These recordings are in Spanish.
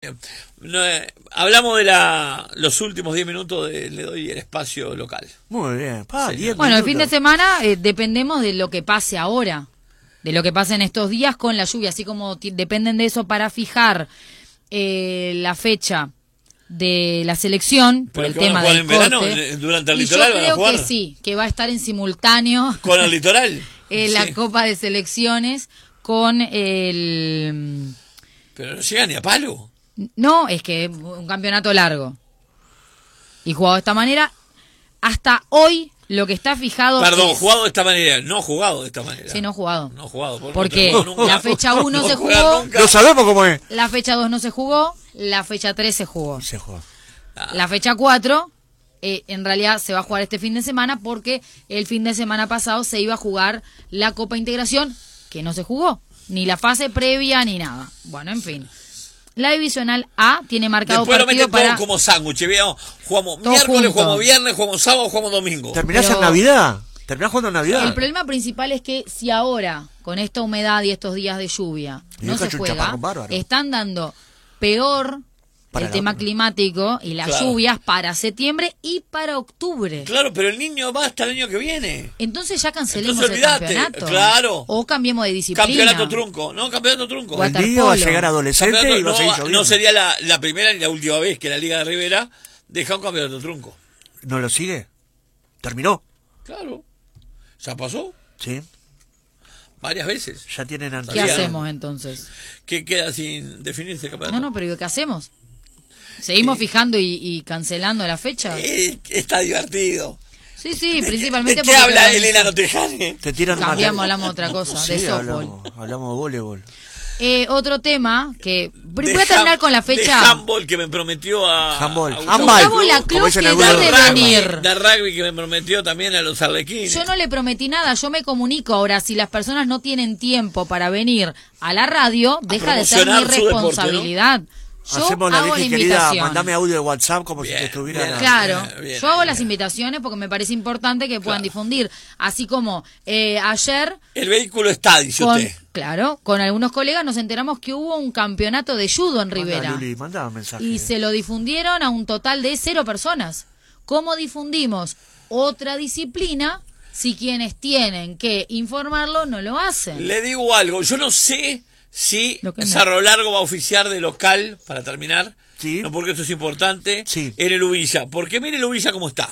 hablamos de los últimos 10 minutos, le doy el espacio local. Muy bien. Sí. 10 Bueno, el minutos. fin de semana dependemos de lo que pase ahora, de lo que pase en estos días con la lluvia, así como dependen de eso para fijar la fecha de la selección, por el tema del en verano, corte. durante el Y litoral yo van a creo jugar. que sí, que va a estar en simultáneo ¿Con el litoral? la Sí. Copa de Selecciones con el... Pero no llega ni a palo. No, es que es un campeonato largo. Y jugado de esta manera, hasta hoy lo que está fijado Perdón, es... jugado de esta manera, no jugado de esta manera. Sí, no jugado. No jugado. Porque no jugó nunca. la fecha 1 No se juega jugó, nunca. No sabemos cómo es. la fecha 2 no se jugó, la fecha 3 se jugó. Se juega. La fecha 4 en realidad se va a jugar este fin de semana porque el fin de semana pasado se iba a jugar la Copa Integración, que no se jugó, ni la fase previa ni nada. Bueno, en fin. La divisional A tiene marcado Después lo partido meten todo para... como sándwich. Jugamos Todo miércoles, junto. jugamos viernes, jugamos sábado, jugamos domingo. ¿Terminás Pero- en Navidad? ¿Terminás jugando en Navidad? El problema principal es que si ahora, con esta humedad y estos días de lluvia, Y no deja se un juega, chaparrón bárbaro. están dando peor Para el la tema otra. climático y las Claro. lluvias para septiembre y para octubre. Claro, pero el niño va hasta el año que viene. Entonces ya cancelemos Entonces, el olvídate, campeonato. claro. O cambiemos de disciplina. Campeonato trunco, ¿no? Campeonato trunco. Guata- El niño va a waterpolo. llegar adolescente Campeonato- y va a seguir no, lloviendo. no sería la primera ni la última vez que la Liga de Rivera deja un campeonato trunco. ¿No lo sigue? ¿Terminó? Claro. ¿Ya pasó? Sí. Varias veces. Ya tienen ¿Qué Sabía. hacemos entonces? ¿Qué queda sin definirse el campeonato? No, pero digo, ¿qué hacemos? ¿Seguimos fijando y cancelando la fecha? Está divertido. Sí, sí, principalmente ¿De qué porque habla organiza- Elena Notejani? Te tiran Cambiamos, mate. hablamos de otra cosa, de Sí, softball. hablamos de voleibol. Otro tema que... Voy De a terminar ham- con la De fecha... handball que me prometió a... Handball. a Gustavo Handball. Gustavo Como Laclos dicen queda algunos. de Rugby, venir. de rugby que me prometió también a los arlequines. Yo no le prometí nada, yo me comunico. Ahora, si las personas no tienen tiempo para venir a la radio, deja de ser mi promocionar su deporte, ¿no? responsabilidad. Yo Hacemos la hago la Vicky querida, invitación. mandame audio de WhatsApp como si Bien, te estuviera... bien. Claro, Bien, yo hago bien. las invitaciones porque me parece importante que puedan Claro. difundir. Así como ayer, El vehículo está, dice usted. claro, con algunos colegas nos enteramos que hubo un campeonato de judo en Rivera. Luli, manda un mensaje. Y se lo difundieron a un total de 0 personas. ¿Cómo difundimos otra disciplina si quienes tienen que informarlo no lo hacen? Le digo algo, yo no sé si Lo que no. Cerro Largo va a oficiar de local, para terminar, Sí. no porque esto es importante, Sí. en el Ubilla. Porque mire el Ubilla cómo está.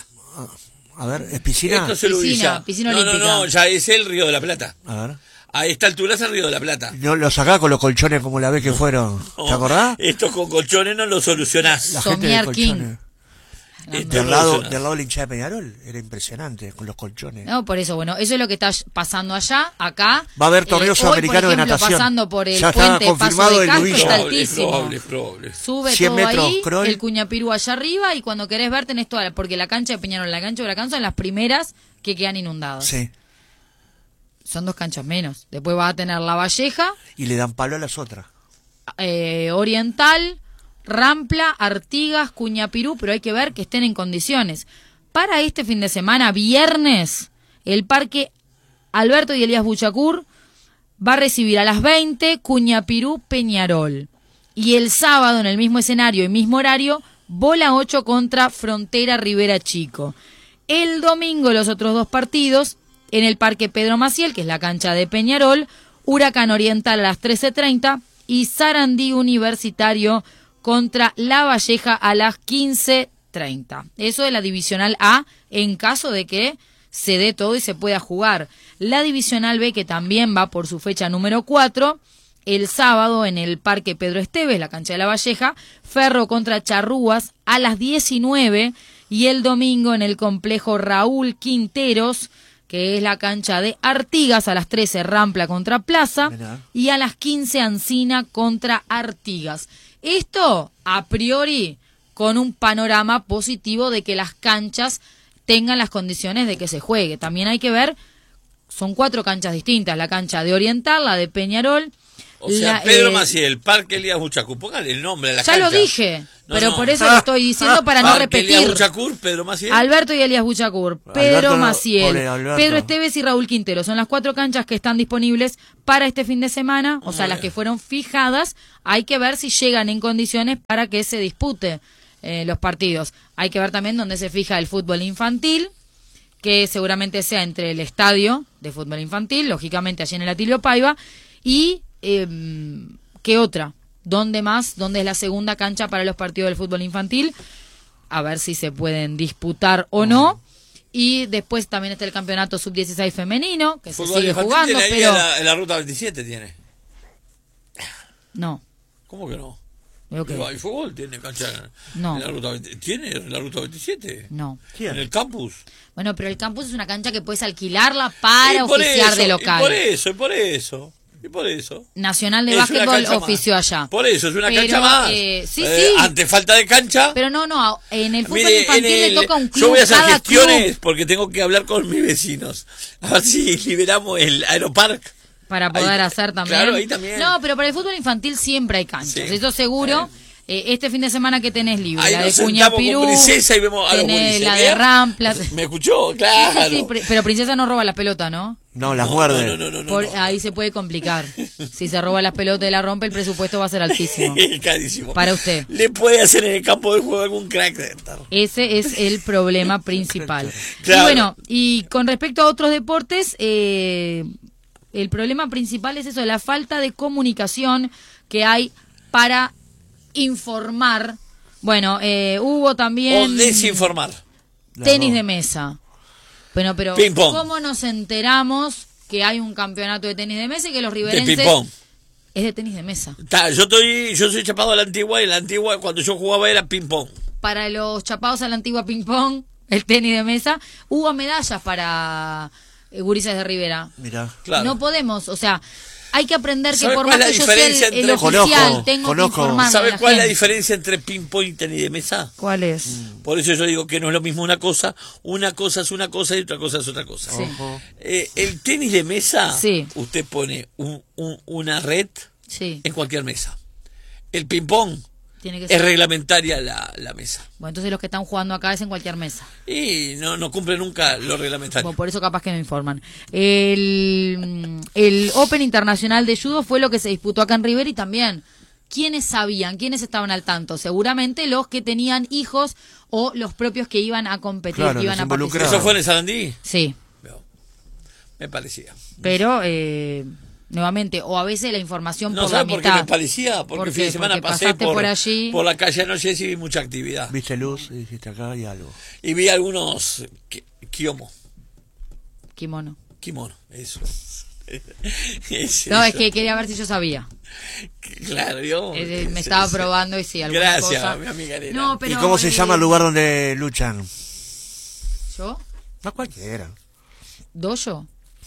A ver, ¿es piscina? Esto es el Piscina, Ubilla. piscina no, olímpica. no, ya es el Río de la Plata. A ver. A esta altura es el Río de la Plata. No, lo sacás con los colchones como la vez que fueron. ¿Te acordás? Esto con colchones no lo solucionás. La gente de Somier King. colchones. Esto Del no lo lado, solucionás. del lado de la hinchada de Peñarol, era impresionante con los colchones. No, por eso, bueno, eso es lo que está pasando allá, acá. Va a haber torneos hoy, americanos por de ejemplo, natación. pasando por el Ya está puente de confirmado Paso de el Casco, Ubilla. está Probable, altísimo. probable. Sube 100 todo metros, ahí, crawl. el Cuñapirú allá arriba, y cuando querés ver tenés toda, porque la cancha de Peñarol, la cancha de Huracán son las primeras que quedan inundadas. Sí. Son 2 canchas menos. Después vas a tener La Valleja, Y le dan palo a las otras. Oriental, Rampla, Artigas, Cuñapirú, pero hay que ver que estén en condiciones. Para este fin de semana, viernes, el Parque Alberto y Elías Buchacur va a recibir a las 20 Cuñapirú Peñarol. Y el sábado, en el mismo escenario y mismo horario, Bola 8 contra Frontera Rivera Chico. El domingo, los otros 2 partidos, en el Parque Pedro Maciel, que es la cancha de Peñarol, Huracán Oriental a las 13:30 y Sarandí Universitario contra La Valleja a las 15:30. Eso es la Divisional A, en caso de que se dé todo y se pueda jugar. La Divisional B, que también va por su fecha número 4, el sábado en el Parque Pedro Esteves, la cancha de La Valleja, Ferro contra Charrúas a las 19, y el domingo en el complejo Raúl Quinteros, que es la cancha de Artigas, a las 13 Rampla contra Plaza, Mirá. y a las 15 Ancina contra Artigas. Esto, a priori, con un panorama positivo de que las canchas tengan las condiciones de que se juegue. También hay que ver, son 4 canchas distintas, la cancha de Oriental, la de Peñarol, O sea, Pedro Maciel, Parque Elías Buchacur. Póngale el nombre a la cancha. Ya lo dije, pero no. por eso lo estoy diciendo para no Parque repetir. Elías Buchacur, Pedro Maciel. Alberto y Elías Buchacur, Pedro Alberto, Maciel, ole, Alberto. Pedro Esteves y Raúl Quintero. Son las 4 canchas que están disponibles para este fin de semana, o sea, las que fueron fijadas. Hay que ver si llegan en condiciones para que se dispute los partidos. Hay que ver también dónde se fija el fútbol infantil, que seguramente sea entre el estadio de fútbol infantil, lógicamente allí en el Atilio Paiva, y ¿qué otra? ¿Dónde más? ¿Dónde es la segunda cancha para los partidos del fútbol infantil? A ver si se pueden disputar o no. Y después también está el campeonato sub-16 femenino, que se Fútbol sigue infantil jugando, tiene ahí pero... en la ruta 27 tiene. No, ¿Cómo que no? creo que ¿Hay fútbol? ¿Tiene cancha No. en la ruta 27? ¿Tiene en la ruta 27? no. ¿En el campus? Bueno, pero el campus es una cancha que puedes alquilarla para Y por oficiar eso, de local. Y por eso. Nacional de Es una Básquetbol cancha ofició más. allá. Por eso, es una Pero, cancha más. sí. Ante falta de cancha. Pero no, en el fútbol Mire, infantil le toca un club. yo voy a hacer cada gestiones club, porque tengo que hablar con mis vecinos. A ver si liberamos el Aeropark. para poder Ahí- hacer también. Claro, ahí también. No, pero para el fútbol infantil siempre hay canchas. Sí. Eso seguro. Este fin de semana que tenés libre, Ahí la de nos sentamos Cuñapirú, con Princesa y vemos a los tenés gurises. la de ¿Bien? Ramplas. ¿Me escuchó? Claro. Sí, pero Princesa no roba la pelota, ¿no? No, las muerde. No. Ahí se puede complicar. Si se roba las pelotas y la rompe, el presupuesto va a ser altísimo. Carísimo. Para usted. Le puede hacer en el campo de juego algún crack center. Ese es el problema principal. Claro. Y bueno, y con respecto a otros deportes, el problema principal es eso, la falta de comunicación que hay para informar. Bueno, hubo también O desinformar. tenis de mesa. Bueno, pero Ping pong. ¿cómo nos enteramos que hay un campeonato de tenis de mesa y que los De riverenses ping-pong. es de tenis de mesa? Yo soy chapado a la antigua y la antigua cuando yo jugaba era ping-pong. Para los chapados a la antigua ping pong, el tenis de mesa, hubo medallas para gurises de Rivera. Mirá. Claro. No podemos, o sea, hay que aprender que ¿Sabe por cuál más es que la yo sea diferencia el entre- oficial, tengo Conozco. que informar a ¿Sabe la cuál es la gente. diferencia entre ping-pong y tenis de mesa? ¿Cuál es? Por eso yo digo que no es lo mismo una cosa es una cosa y otra cosa es otra cosa. Sí. Ojo. El tenis de mesa, Sí. usted pone una red Sí, en cualquier mesa. El ping-pong tiene que es ser. reglamentaria la mesa. Bueno, entonces los que están jugando acá es en cualquier mesa. Y no cumple nunca lo reglamentario. Bueno, por eso capaz que no informan. El Open Internacional de Judo fue lo que se disputó acá en River y también. ¿Quiénes sabían? ¿Quiénes estaban al tanto? Seguramente los que tenían hijos o los propios que iban a competir, Claro, que iban los a participar. involucrados. ¿Eso fue en el Sarandí? Sí, Me parecía. pero nuevamente, o a veces la información No, por la ¿sabe por qué mitad. me parecía? Porque ¿Por el fin de qué? semana Porque pasé pasaste por allí. por la calle anoche y vi mucha actividad. Viste luz y dijiste acá hay algo. Y vi algunos Kimono. kimono, eso. No, es que quería ver si yo sabía. Claro, yo. Me estaba probando y sí, alguna Gracias, cosa. mi amiga Elena. No, pero, ¿Y cómo se llama el lugar donde luchan? ¿Yo? No cualquiera. ¿Dojo?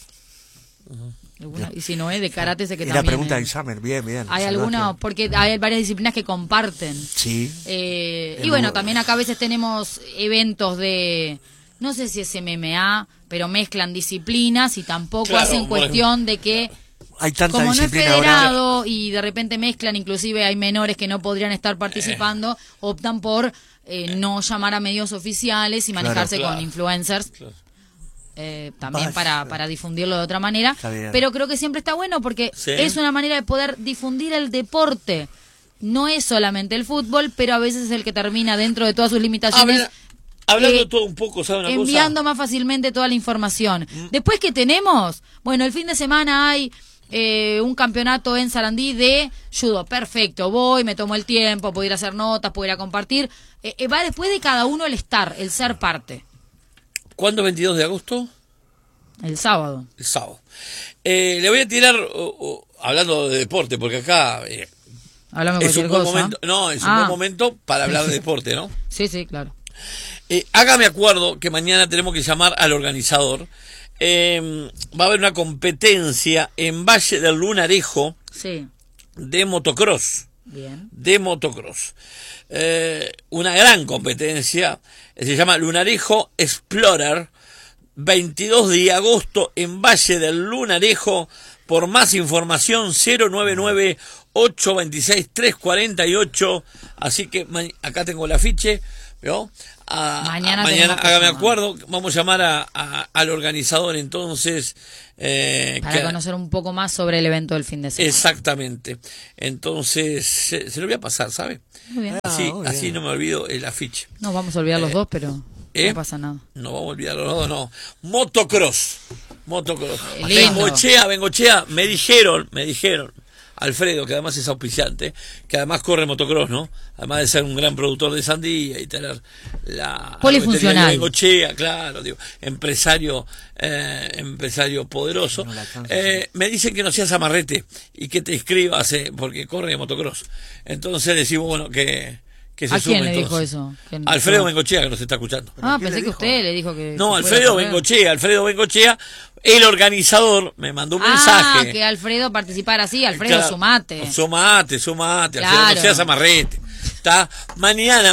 Y si no es de karate, sé que Y la también. pregunta de examen, bien. Hay Salvaje. alguna, porque hay varias disciplinas que comparten. Sí. Y bueno, también acá a veces tenemos eventos de, no sé si es MMA, pero mezclan disciplinas y tampoco Claro, hacen cuestión de que, Hay tanta como no es disciplina ahora. federado y de repente mezclan, inclusive hay menores que no podrían estar participando, optan por no llamar a medios oficiales y manejarse Claro. con influencers. Claro. También Vaya. para difundirlo de otra manera, Está bien. pero creo que siempre está bueno porque Sí. es una manera de poder difundir el deporte. No es solamente el fútbol, pero a veces es el que termina dentro de todas sus limitaciones Hablando todo un poco, ¿sabe una enviando cosa? más fácilmente toda la información. Después que tenemos, bueno, el fin de semana hay un campeonato en Sarandí de judo, perfecto, voy, me tomo el tiempo, puedo ir a hacer notas, puedo ir a compartir. Va después de cada uno el estar, el ser parte, ¿Cuándo 22 de agosto? el sábado. El sábado. Le voy a tirar, hablando de deporte, porque acá Háblame es un cualquier buen cosa. momento. No, es un buen momento para hablar de deporte, ¿no? Sí, sí, claro. Hágame acuerdo que mañana tenemos que llamar al organizador. Va a haber una competencia en Valle del Lunarejo Sí, de motocross. bien. De motocross. Una gran competencia. Se llama Lunarejo Explorer. 22 de agosto en Valle del Lunarejo Por más información, 099-826-348. Así que acá tengo el afiche, ¿vio? Mañana hágame acuerdo. Vamos a llamar al organizador entonces. Para conocer un poco más sobre el evento del fin de semana. Exactamente. Entonces, se lo voy a pasar, ¿sabe? Muy bien. Así no me olvido el afiche. No vamos a olvidar los dos, pero no pasa nada. No vamos a olvidar los dos, no. Motocross. Lindo. Bengochea, me dijeron, Alfredo, que además es auspiciante, que además corre motocross, ¿no? Además de ser un gran productor de sandía y tener la polifuncional de Bengochea, claro, digo, empresario poderoso. Me dicen que no seas amarrete y que te inscribas, porque corre motocross. Entonces decimos, bueno, que se ¿A sume. quién le entonces. dijo eso? Alfredo Bengochea, que nos está escuchando. Pensé que usted le dijo que... No, Alfredo Bengochea, el organizador, me mandó un mensaje. Que Alfredo participara así. Alfredo, claro, sumate. Sumate, Claro. Alfredo, no seas amarrete. Está mañana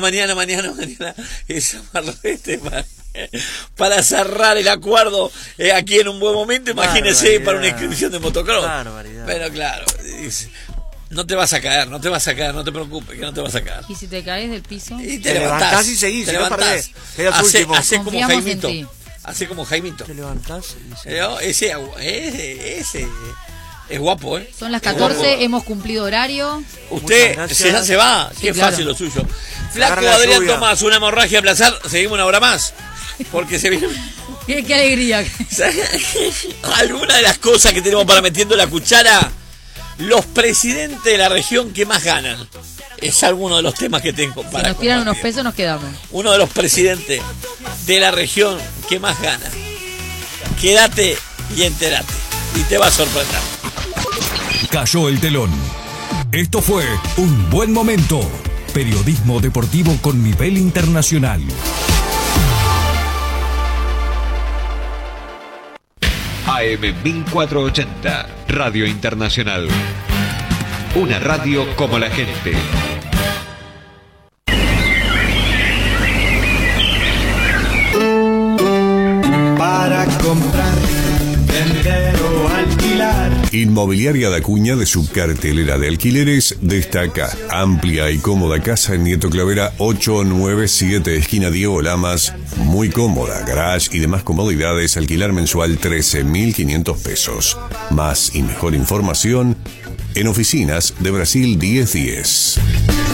es amarrete para cerrar el acuerdo aquí en un buen momento, imagínese, para una inscripción de motocross. Pero claro, no te vas a caer, no te preocupes, que no te vas a caer. ¿Y si te caes del piso? Y te levantás y seguís, no perdés. Hacé como Jaimito. Así como Jaimito. Te levantás y ese es guapo, ¿eh? Son las 14, hemos cumplido horario. Usted ya se va, qué claro. Fácil lo suyo. Flaco Adrián Tomás, una hemorragia placer, seguimos una hora más. Porque se viene... Qué alegría. Alguna de las cosas que tenemos para metiendo la cuchara, los presidentes de la región que más ganan. Es alguno de los temas que tengo para Si nos tiran unos compartir. pesos nos quedamos. Uno de los presidentes de la región que más gana. Quédate y entérate. Y te va a sorprender. Cayó el telón. Esto fue Un Buen Momento. Periodismo deportivo con nivel internacional. AM 1480, Radio Internacional. Una radio como la gente. Para comprar, vender o alquilar. Inmobiliaria da Acuña, de su cartelera de alquileres, destaca amplia y cómoda casa en Nieto Clavera 897, esquina Diego Lamas. Muy cómoda, garage y demás comodidades, alquilar mensual 13.500 pesos. Más y mejor información en Oficinas de Brasil 1010.